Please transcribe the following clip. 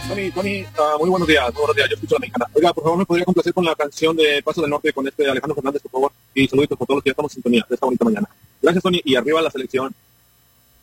Tony, muy buenos días, yo escucho la mexicana. Oiga, por favor, ¿me podría complacer con la canción de Paso del Norte con Alejandro Fernández, por favor? Y saluditos por todos los que ya estamos en sintonía de esta bonita mañana. Gracias, Tony, y arriba la selección.